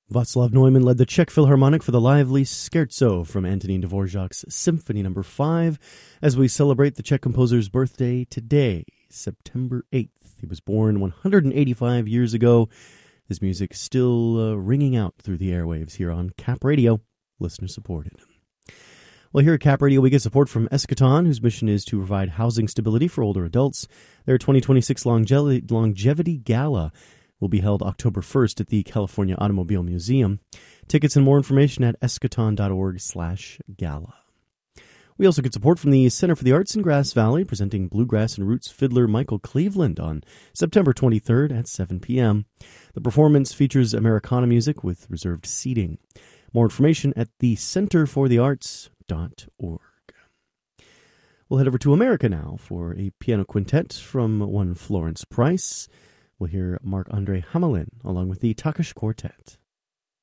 Václav Neumann led the Czech Philharmonic for the lively Scherzo from Antonin Dvorak's Symphony No. 5 as we celebrate the Czech composer's birthday today, September 8th. He was born 185 years ago. His music still ringing out through the airwaves here on Cap Radio, listener-supported. Well, here at Cap Radio, we get support from Eschaton, whose mission is to provide housing stability for older adults. Their 2026 Longevity Gala will be held October 1st at the California Automobile Museum. Tickets and more information at eschaton.org/gala. We also get support from the Center for the Arts in Grass Valley, presenting bluegrass and roots fiddler Michael Cleveland on September 23rd at 7 p.m. The performance features Americana music with reserved seating. More information at thecenterforthearts.org. We'll head over to America now for a piano quintet from one Florence Price. We'll hear Marc-André Hamelin along with the Takesh Quartet.